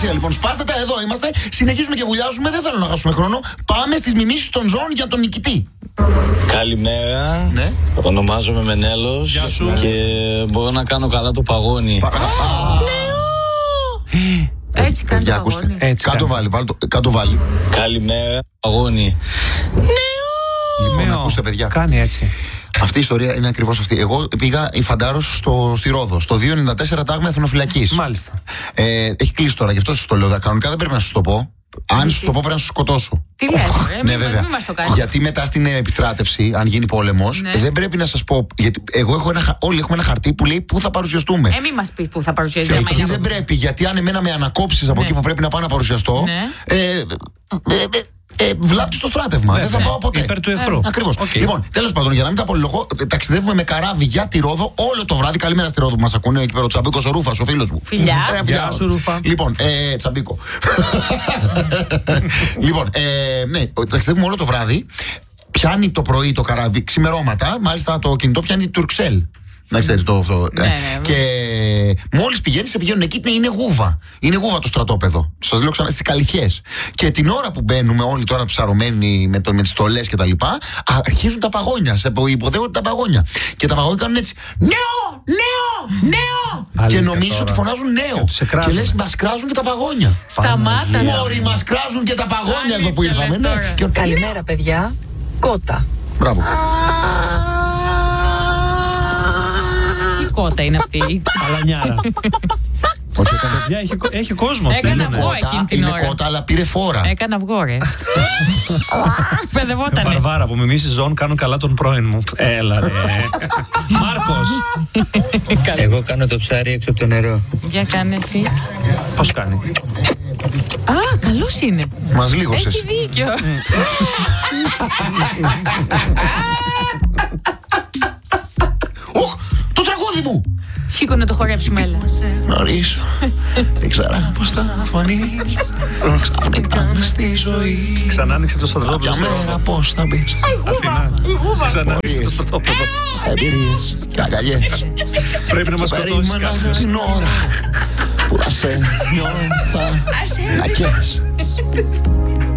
Λοιπόν, σπάστε τα, εδώ είμαστε. Συνεχίζουμε και βουλιάζουμε. Δεν θέλω να χάσουμε χρόνο. Πάμε στις μιμήσεις των ζώων για τον νικητή. Καλημέρα. Ναι. Ονομάζομαι Μενέλος. Γεια σου. Και μπορώ να κάνω καλά το παγόνι. Έτσι κάνει το παγόνι. Κάτω βάλει. Καλημέρα, παγόνι. Λοιπόν, ακούστε, παιδιά. Κάνει έτσι. Αυτή η ιστορία είναι ακριβώς αυτή. Εγώ πήγα υφαντάρος στη Ρόδο. Στο 294 τάγμα εθνοφυλακής. Μάλιστα. Έχει κλείσει τώρα, γι' αυτό σας το λέω. Κανονικά δεν πρέπει να σας το πω. Αν σας το πω, πρέπει να σας σκοτώσω. Τι λες, Ναι, βέβαια. Γιατί μετά στην επιστράτευση, αν γίνει πόλεμος, δεν πρέπει να σας πω. Γιατί όλοι έχουμε ένα χαρτί που λέει πού θα παρουσιαστούμε. Μην μας πεις πού θα παρουσιαστούμε. Εκεί δεν πρέπει, γιατί αν εμένα με ανακόψεις από εκεί που πρέπει να πάω να παρουσιαστώ. Βλάπτει το στράτευμα. Δεν θα πάω ποτέ. Υπέρ του εχθρού. Ακριβώς. Λοιπόν, τέλος πάντων, για να μην τα απολυλογώ, ταξιδεύουμε με καράβι για τη Ρόδο όλο το βράδυ. Καλημέρα στη Ρόδο που μας ακούνε εκεί πέρα ο Τσαμπίκος ο Ρούφας, ο φίλος μου. Φιλιά. Γεια σου, Ρούφα. Λοιπόν, Τσαμπίκο. Λοιπόν, ναι, ταξιδεύουμε όλο το βράδυ. Πιάνει το πρωί το καράβι, ξημερώματα. Μάλιστα το κινητό πιάνει Τουρξέλ. Να ξέρεις το αυτό. Ναι. Και μόλις πηγαίνουν εκεί, είναι γούβα. Είναι γούβα το στρατόπεδο. Σας λέω ξανά, στις Καλυθιές. Και την ώρα που μπαίνουμε όλοι τώρα ψαρωμένοι με τις στολές και τα λοιπά, αρχίζουν τα παγόνια. Υποδέχονται τα παγόνια. Και τα παγόνια κάνουν έτσι. Νέο! Και νομίζεις ότι φωνάζουν νέο. Και λες, μας κράζουν και τα παγόνια. Σταμάτα. Μόρι, μας κράζουν και τα παγόνια εδώ που ήρθαμε. Καλημέρα, παιδιά. Κότα. Μπράβο. Τι κότα είναι αυτή. Παλανιάρα. Όχι, Έχει κόσμο. Έκανε αυγό εκείνη την ώρα. είναι κότα, αλλά πήρε φόρα. Έκανε αυγό, ρε. Παιδευότανε. Βαρβάρα που μιμήσεις ζώων κάνουν καλά τον πρώην μου. Έλα ρε. Μάρκος. Εγώ κάνω το ψάρι έξω από το νερό. Για κάνε εσύ. Πώς κάνει? Α, καλός είναι. Μας λίγωσες. Έχει δίκιο. Το τραγούδι μου! Σήκω να το χορέψουμε, έλα. Νωρίς, δεν ξέρω πώς θα φωνείς. Ξαφνικά μες στη ζωή. Ξανά άνοιξε το στρατόπεδο. Για μέρα πώς θα μπεις. Αθηνά. Ξανά άνοιξε το στρατόπεδο. Εμπειρίες και αγκαλιές. Πρέπει να μας σκοτώσει Περίμενα κάποιος. την ώρα που θα σε νιώθα να καίες.